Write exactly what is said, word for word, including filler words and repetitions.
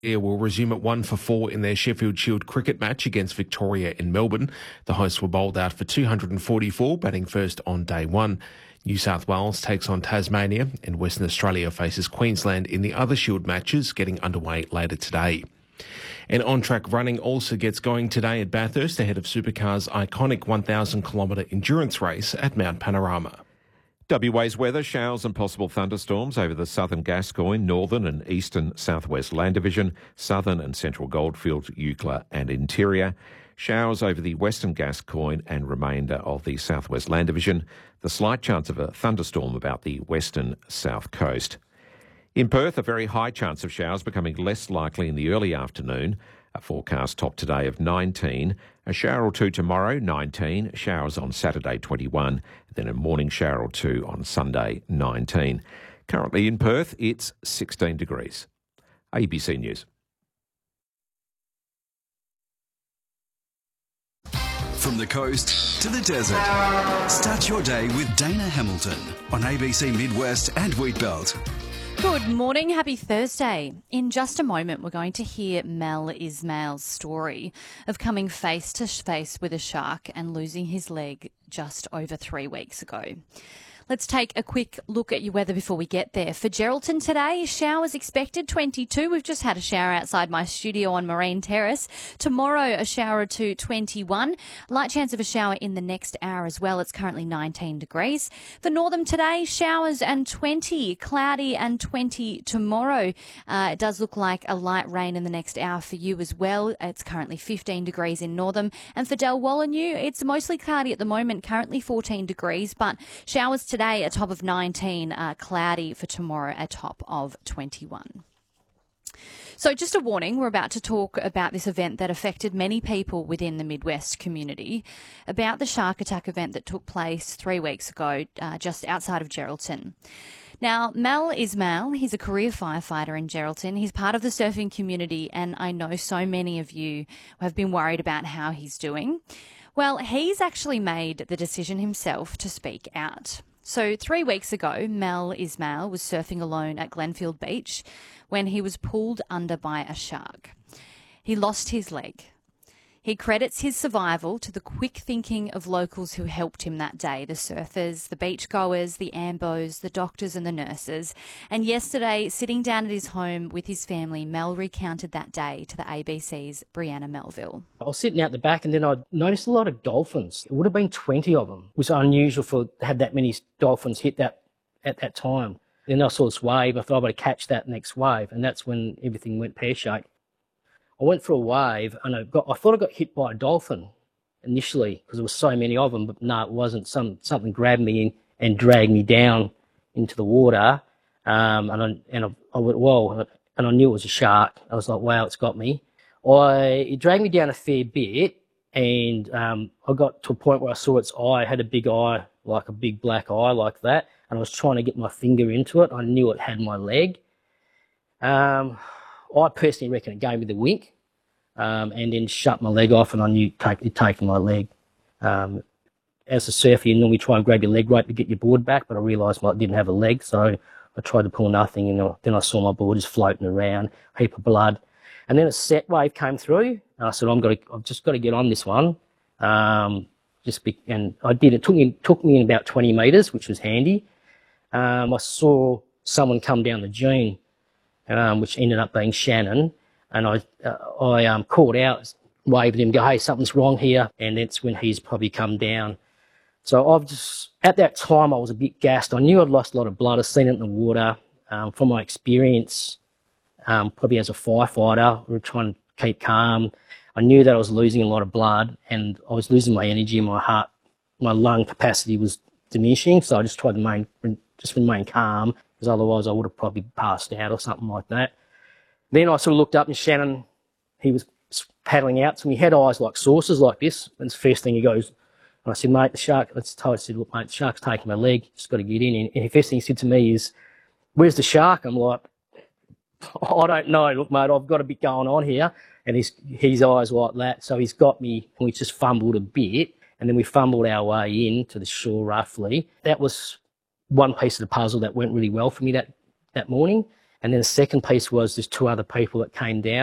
Air will resume at one for four in their Sheffield Shield cricket match against Victoria in Melbourne. The hosts were bowled out for two hundred forty-four, batting first on day one. New South Wales takes on Tasmania, and Western Australia faces Queensland in the other Shield matches, getting underway later today. And on-track running also gets going today at Bathurst ahead of Supercar's iconic one thousand kilometre endurance race at Mount Panorama. W A's weather, showers and possible thunderstorms over the southern Gascoyne, northern and eastern southwest land division, southern and central Goldfields, Eucla and interior. Showers over the western Gascoyne and remainder of the southwest land division. The slight chance of a thunderstorm about the western south coast. In Perth, a very high chance of showers becoming less likely in the early afternoon. A forecast top today of nineteen. A shower or two tomorrow, nineteen. Showers on Saturday, twenty-one. Then a morning shower or two on Sunday, nineteen. Currently in Perth, it's sixteen degrees. A B C News. From the coast to the desert. Start your day with Dana Hamilton on A B C Midwest and Wheatbelt. Good morning, happy Thursday. In just a moment, we're going to hear Mel Ismail's story of coming face to face with a shark and losing his leg just over three weeks ago. Let's take a quick look at your weather before we get there. For Geraldton today, showers expected, twenty-two. We've just had a shower outside my studio on Marine Terrace. Tomorrow, a shower or two, twenty-one. Light chance of a shower in the next hour as well. It's currently nineteen degrees. For Northam today, showers and twenty. Cloudy and twenty tomorrow. Uh, it does look like a light rain in the next hour for you as well. It's currently fifteen degrees in Northam. And for Dalwallinu, it's mostly cloudy at the moment, currently fourteen degrees, but showers today a top of nineteen, uh, cloudy for tomorrow, a top of twenty-one. So just a warning, we're about to talk about this event that affected many people within the Midwest community, about the shark attack event that took place three weeks ago uh, just outside of Geraldton. Now, Mel Ismail, he's a career firefighter in Geraldton. He's part of the surfing community, and I know so many of you have been worried about how he's doing. Well, he's actually made the decision himself to speak out. So three weeks ago, Mel Ismail was surfing alone at Glenfield Beach when he was pulled under by a shark. He lost his leg. He credits his survival to the quick thinking of locals who helped him that day, the surfers, the beachgoers, the ambos, the doctors and the nurses. And yesterday, sitting down at his home with his family, Mel recounted that day to the A B C's Brianna Melville. I was sitting out the back and then I noticed a lot of dolphins. It would have been twenty of them. It was unusual for to have that many dolphins hit that at that time. Then I saw this wave. I thought I would catch that next wave, and that's when everything went pear-shaped. I went for a wave and I got. I thought I got hit by a dolphin initially because there were so many of them, but no, it wasn't. Some something grabbed me in and dragged me down into the water, um, and I and I, I went whoa, and I knew it was a shark. I was like, wow, it's got me. I it dragged me down a fair bit, and um, I got to a point where I saw its eye. It had a big eye, like a big black eye, like that, and I was trying to get my finger into it. I knew it had my leg. Um, I personally reckon it gave me the wink, um, and then shut my leg off, and I knew take, it taken my leg. Um, as a surfer, you normally try and grab your leg rope to get your board back, but I realised I didn't have a leg, so I tried to pull nothing, and then I saw my board just floating around, heap of blood. And then a set wave came through, and I said, I'm gonna, I've just got to get on this one. Um, just be, and I did. It took me, took me in about twenty metres, which was handy. Um, I saw someone come down the dune, Um, which ended up being Shannon, and I uh, I um, called out, waved at him, go, hey, something's wrong here, and that's when he's probably come down. So I've just, at that time I was a bit gassed. I knew I'd lost a lot of blood. I'd seen it in the water. Um, from my experience, um, probably as a firefighter, we were trying to keep calm. I knew that I was losing a lot of blood, and I was losing my energy, my heart, my lung capacity was diminishing, so I just tried to remain, just remain calm, because otherwise I would have probably passed out or something like that. Then I sort of looked up and Shannon, he was paddling out to me, he had eyes like saucers like this, and the first thing he goes, and I said, mate, the shark, I said, look, mate, the shark's taking my leg, just got to get in. And the first thing he said to me is, where's the shark? I'm like, I don't know, look, mate, I've got a bit going on here. And his, his eyes like that, so he's got me, and we just fumbled a bit, and then we fumbled our way in to the shore roughly. That was one piece of the puzzle that went really well for me that, that morning. And then the second piece was there's two other people that came down.